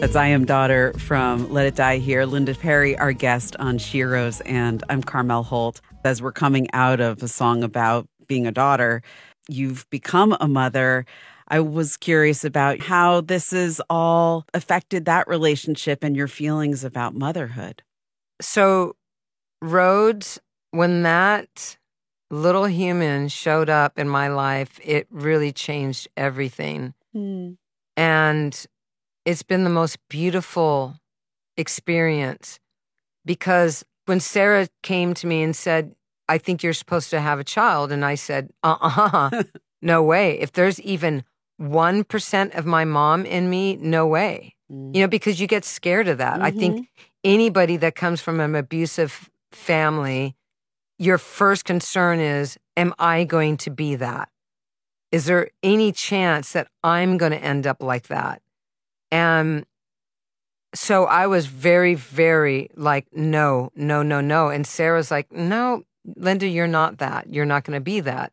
That's I Am Daughter from Let It Die Here. Linda Perry, our guest on Sheroes, and I'm Carmel Holt. As we're coming out of a song about being a daughter, you've become a mother. I was curious about how this has all affected that relationship and your feelings about motherhood. So, Rhodes, when that little human showed up in my life, it really changed everything. And it's been the most beautiful experience because when Sarah came to me and said, I think you're supposed to have a child. And I said, no way. If there's even 1% of my mom in me, no way. Because you get scared of that. I think anybody that comes from an abusive family, your first concern is, am I going to be that? Is there any chance that I'm going to end up like that? And so I was very, very like, no. And Sarah's like, no, Linda, you're not that. You're not going to be that.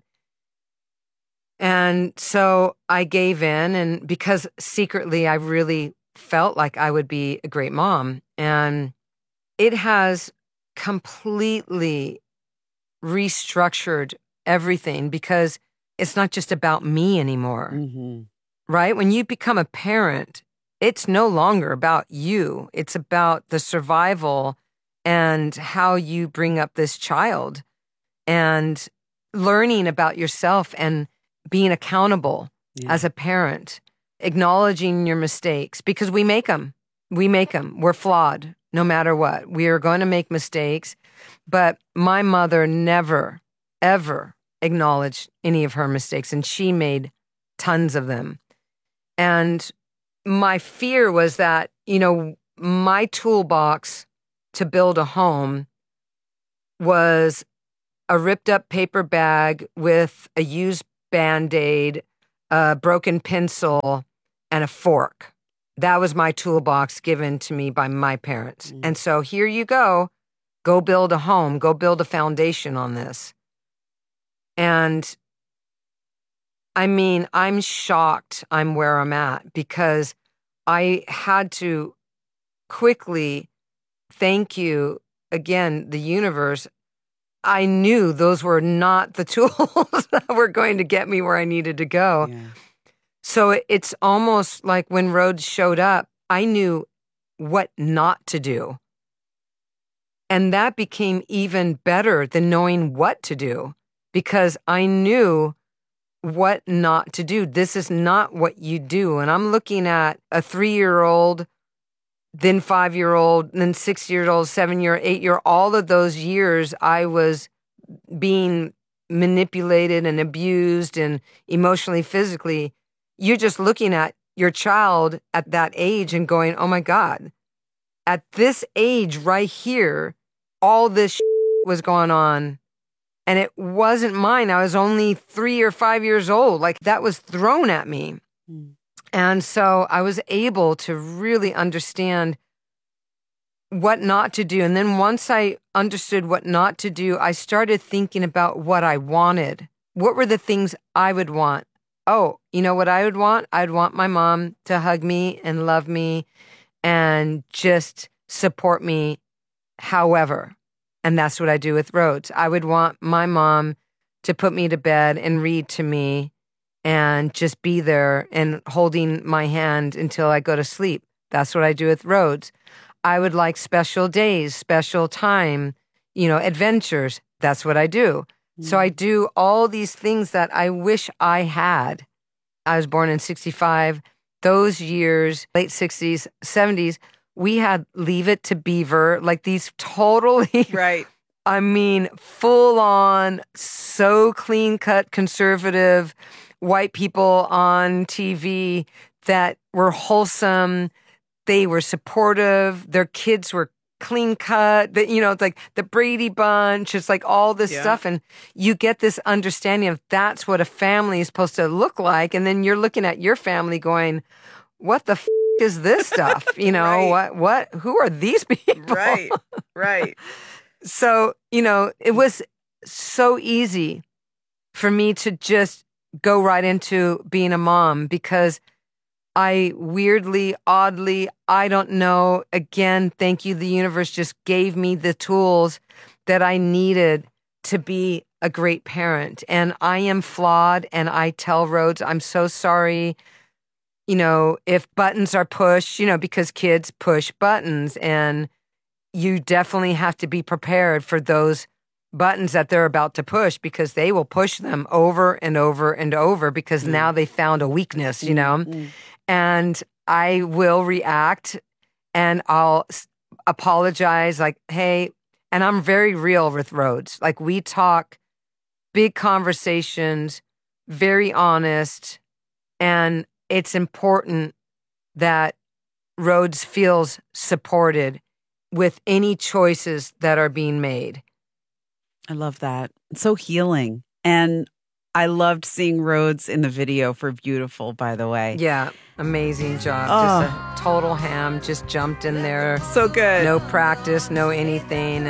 And so I gave in, and because secretly I really felt like I would be a great mom. And it has completely restructured everything because it's not just about me anymore, right? When you become a parent, it's no longer about you. It's about the survival and how you bring up this child and learning about yourself and being accountable as a parent, acknowledging your mistakes because we make them. We're flawed no matter what. We are going to make mistakes. But my mother never, ever acknowledged any of her mistakes, and she made tons of them. And my fear was that, my toolbox to build a home was a ripped up paper bag with a used Band-Aid, a broken pencil, and a fork. That was my toolbox given to me by my parents. And so here you go build a home, go build a foundation on this. And I mean, I'm shocked I'm where I'm at because I had to quickly thank you again, the universe. I knew those were not the tools that were going to get me where I needed to go. Yeah. So it's almost like when Rhodes showed up, I knew what not to do. And that became even better than knowing what to do because I knew what not to do. This is not what you do. And I'm looking at a 3-year-old, then 5-year-old, then 6-year-old, 7-year, 8-year, all of those years I was being manipulated and abused and emotionally, physically. You're just looking at your child at that age and going, oh my God, at this age right here, all this was going on. And it wasn't mine. I was only 3 or 5 years old. Like that was thrown at me. And so I was able to really understand what not to do. And then once I understood what not to do, I started thinking about what I wanted. What were the things I would want? Oh, you know what I would want? I'd want my mom to hug me and love me and just support me however. And that's what I do with Rhodes. I would want my mom to put me to bed and read to me and just be there and holding my hand until I go to sleep. That's what I do with Rhodes. I would like special days, special time, adventures. That's what I do. So I do all these things that I wish I had. I was born in 65. Those years, late 60s, 70s, we had Leave It to Beaver, like these totally, right. I mean, full on, so clean cut, conservative white people on TV that were wholesome. They were supportive. Their kids were clean cut. It's like the Brady Bunch. It's like all this stuff. And you get this understanding of that's what a family is supposed to look like. And then you're looking at your family going, what the is this stuff? Right. What, who are these people? Right. So, it was so easy for me to just go right into being a mom because I weirdly, oddly, I don't know. Again, thank you. The universe just gave me the tools that I needed to be a great parent. And I am flawed. And I tell Rhodes, I'm so sorry. If buttons are pushed, because kids push buttons, and you definitely have to be prepared for those buttons that they're about to push, because they will push them over and over and over, because now they found a weakness, and I will react and I'll apologize like, hey, and I'm very real with Rhodes. Like, we talk big conversations, very honest, and it's important that Rhodes feels supported with any choices that are being made. I love that. It's so healing. And I loved seeing Rhodes in the video for Beautiful, by the way. Yeah, amazing job. Oh. Just a total ham, just jumped in there. So good. No practice, no anything.